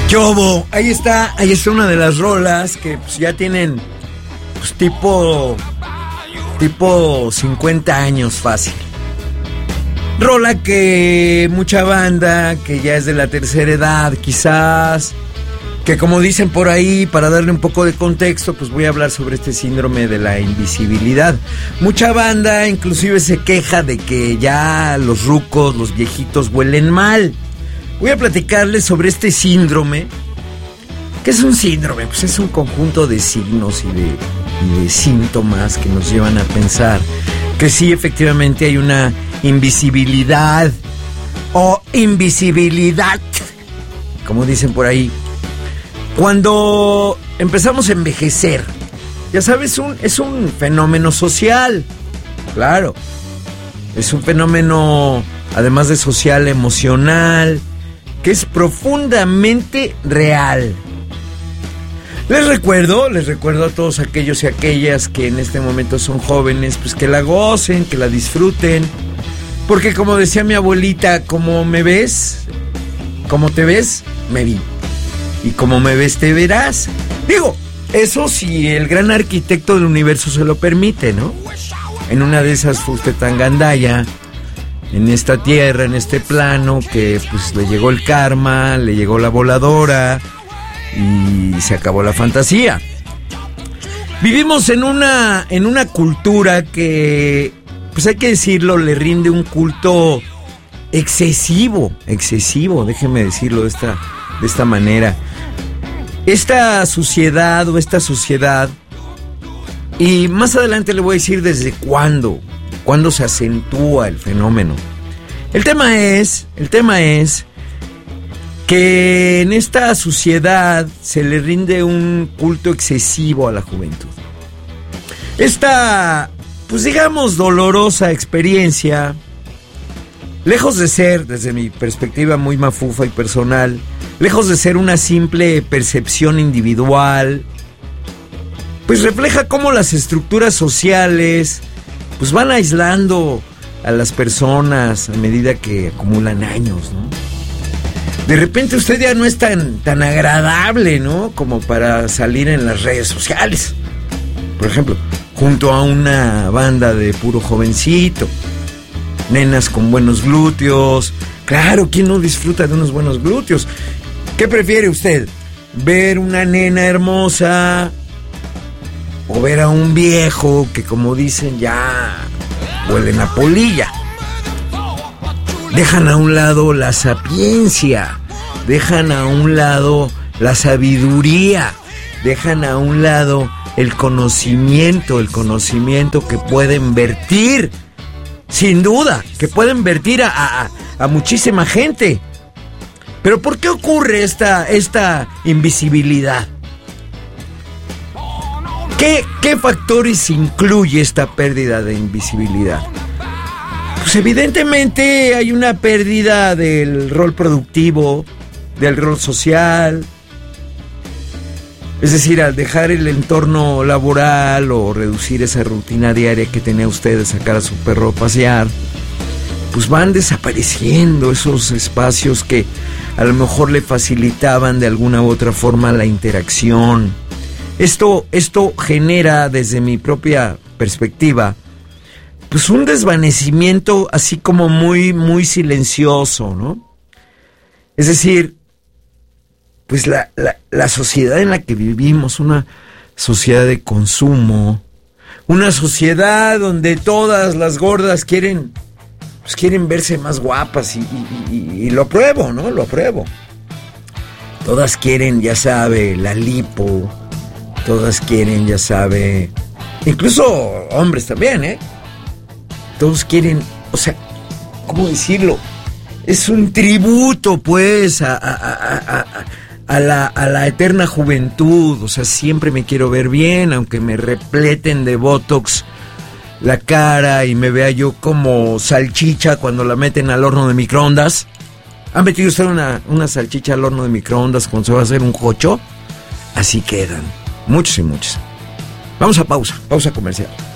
¿Qué hubo? Ahí está una de las rolas que pues, ya tienen pues, tipo 50 años fácil. Rola que mucha banda que ya es de la tercera edad, quizás, que como dicen por ahí, para darle un poco de contexto, pues voy a hablar sobre este síndrome de la invisibilidad. Mucha banda inclusive se queja de que ya los rucos, los viejitos huelen mal. Voy a platicarles sobre este síndrome. ¿Qué es un síndrome? Pues es un conjunto de signos y de síntomas que nos llevan a pensar que sí, efectivamente hay una invisibilidad o invisibilidad, como dicen por ahí, cuando empezamos a envejecer. Ya sabes, es un fenómeno social, claro. Es un fenómeno, además de social, emocional, que es profundamente real. Les recuerdo a todos aquellos y aquellas que en este momento son jóvenes, pues que la gocen, que la disfruten, porque como decía mi abuelita, como me ves, como te ves, me vi, y como me ves, te verás. Digo, eso si el gran arquitecto del universo se lo permite, ¿no? En una de esas fue usted tan gandalla, en esta tierra, en este plano, que pues le llegó el karma, le llegó la voladora y se acabó la fantasía. Vivimos en una cultura que, pues hay que decirlo, le rinde un culto excesivo, déjeme decirlo de esta manera. Esta suciedad o esta sociedad, y más adelante le voy a decir desde cuándo se acentúa el fenómeno. El tema es que en esta sociedad se le rinde un culto excesivo a la juventud. Esta, pues digamos, dolorosa experiencia, lejos de ser, desde mi perspectiva muy mafufa y personal, lejos de ser una simple percepción individual, pues refleja cómo las estructuras sociales pues van aislando a las personas a medida que acumulan años, ¿no? De repente usted ya no es tan agradable, ¿no? Como para salir en las redes sociales. Por ejemplo, junto a una banda de puro jovencito, nenas con buenos glúteos. Claro, ¿quién no disfruta de unos buenos glúteos? ¿Qué prefiere usted? ¿Ver una nena hermosa o ver a un viejo que, como dicen, ya huelen a polilla? Dejan a un lado la sapiencia, dejan a un lado la sabiduría, dejan a un lado el conocimiento que pueden vertir, sin duda, que pueden vertir a muchísima gente. Pero ¿por qué ocurre esta invisibilidad? ¿Qué factores incluye esta pérdida de invisibilidad? Pues evidentemente hay una pérdida del rol productivo, del rol social. Es decir, al dejar el entorno laboral o reducir esa rutina diaria que tenía usted de sacar a su perro a pasear, pues van desapareciendo esos espacios que a lo mejor le facilitaban de alguna u otra forma la interacción. Esto genera, desde mi propia perspectiva, pues un desvanecimiento así como muy, muy silencioso, ¿no? Es decir, pues la sociedad en la que vivimos, una sociedad de consumo, una sociedad donde todas las gordas quieren verse más guapas y lo apruebo, ¿no? Lo apruebo. Todas quieren, ya sabe, la lipo, todas quieren, ya sabe, incluso hombres también, ¿eh? Todos quieren, o sea, ¿cómo decirlo? Es un tributo, pues, a la eterna juventud. O sea, siempre me quiero ver bien, aunque me repleten de botox la cara y me vea yo como salchicha cuando la meten al horno de microondas. ¿Ha metido usted una salchicha al horno de microondas cuando se va a hacer un jocho? Así quedan, muchos y muchos. Vamos a pausa comercial.